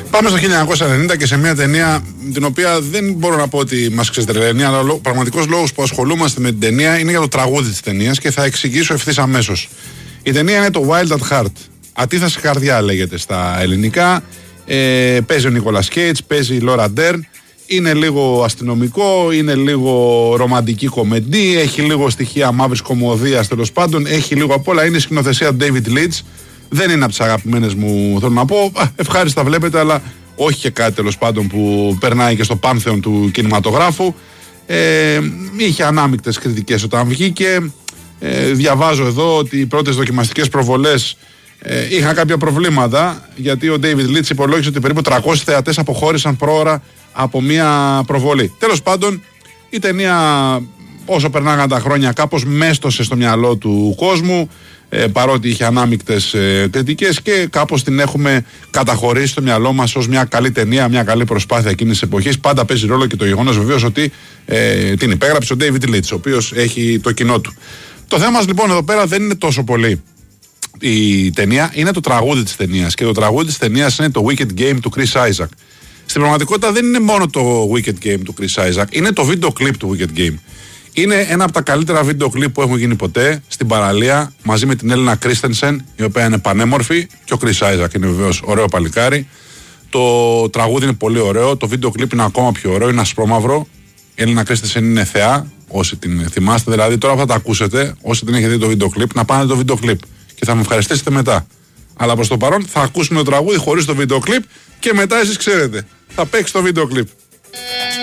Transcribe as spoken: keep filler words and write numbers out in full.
Πάμε στο χίλια εννιακόσια ενενήντα και σε μια ταινία την οποία δεν μπορώ να πω ότι μας ξετρελαίνει, αλλά ο πραγματικός λόγος που ασχολούμαστε με την ταινία είναι για το τραγούδι της ταινίας και θα εξηγήσω ευθύς αμέσως. Η ταινία είναι το Wild at Heart. Αντίθεση καρδιά λέγεται στα ελληνικά. Ε, παίζει ο Νίκολας Κέιτς, παίζει η Λόρα Ντέρν. Είναι λίγο αστυνομικό, είναι λίγο ρομαντική κομμεντή, έχει λίγο στοιχεία μαύρης κωμωδίας τέλος πάντων, έχει λίγο απ' όλα. Είναι η σκηνοθεσία David Leitch. Δεν είναι από τις αγαπημένες μου, θέλω να πω. Ευχάριστα βλέπετε, αλλά όχι και κάτι τέλος πάντων που περνάει και στο πάνθεον του κινηματογράφου. Ε, είχε ανάμεικτες κριτικές όταν βγήκε. Ε, διαβάζω εδώ ότι οι πρώτες δοκιμαστικές προβολές ε, είχαν κάποια προβλήματα, γιατί ο David Leitch υπολόγισε ότι περίπου τριακόσιοι θεατές αποχώρησαν πρόωρα από μια προβολή. Τέλος πάντων, η ταινία όσο περνάγαν τα χρόνια κάπως μέστοσε στο μυαλό του κόσμου, ε, παρότι είχε ανάμεικτες ε, κριτικές, και κάπως την έχουμε καταχωρήσει στο μυαλό μας ως μια καλή ταινία, μια καλή προσπάθεια εκείνης της εποχής. Πάντα παίζει ρόλο και το γεγονός βεβαίως ότι ε, την υπέγραψε ο David Leitch, ο οποίος έχει το κοινό του. Το θέμα μας λοιπόν εδώ πέρα δεν είναι τόσο πολύ η ταινία, είναι το τραγούδι της ταινίας, και το τραγούδι της ταινίας είναι το Wicked Game του Chris Isaak. Στην πραγματικότητα δεν είναι μόνο το Wicked Game του Chris Isaak, είναι το βίντεο κλιπ του Wicked Game. Είναι ένα από τα καλύτερα βίντεο κλιπ που έχουν γίνει ποτέ, στην παραλία, μαζί με την Έλληνα Κρίστενσεν, η οποία είναι πανέμορφη, και ο Chris Isaak είναι βεβαίως ωραίο παλικάρι. Το τραγούδι είναι πολύ ωραίο, το βίντεο κλιπ είναι ακόμα πιο ωραίο, είναι ασπρόμαυρο. Η Έλληνα Κρίστενσεν είναι θεά, όσοι την θυμάστε, δηλαδή τώρα θα τα ακούσετε, όσοι την έχετε δει το βίντεο κλιπ, να πάνε το βίντεο κλιπ και θα με ευχαριστήσετε μετά. Αλλά προς το παρόν θα ακούσουμε το τραγούδι χωρίς το βίντεο κλιπ και μετά εσείς ξέρετε, θα παίξει το βίντεο κλιπ.